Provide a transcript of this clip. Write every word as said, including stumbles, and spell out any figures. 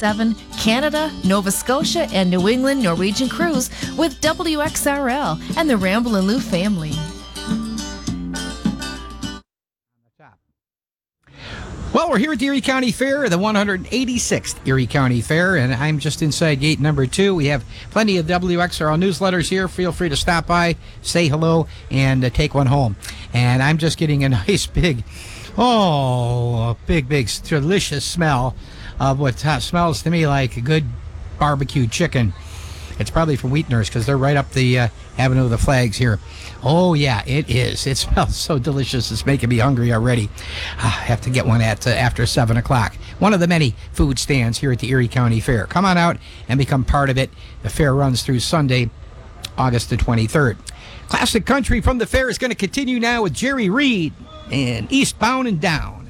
seven, Canada, Nova Scotia, and New England Norwegian Cruise with W X R L and the Ramble and Lou family. Well, we're here at the Erie County Fair, the one hundred eighty-sixth Erie County Fair, and I'm just inside gate number two. We have plenty of W X R L newsletters here. Feel free to stop by, say hello, and uh, take one home. And I'm just getting a nice big, oh, a big, big, delicious smell of what uh, smells to me like a good barbecue chicken. It's probably from Wheat Nurse because they're right up the uh, Avenue of the Flags here. Oh, yeah, it is. It smells so delicious. It's making me hungry already. I have to get one at uh, after seven o'clock. One of the many food stands here at the Erie County Fair. Come on out and become part of it. The fair runs through Sunday, August the twenty-third. Classic country from the fair is going to continue now with Jerry Reed and Eastbound and Down.